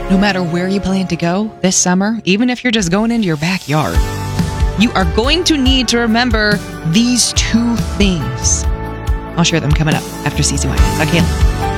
no matter where you plan to go this summer, even if you're just going into your backyard, you are going to need to remember these two things. I'll share them coming up after CCY. Okay.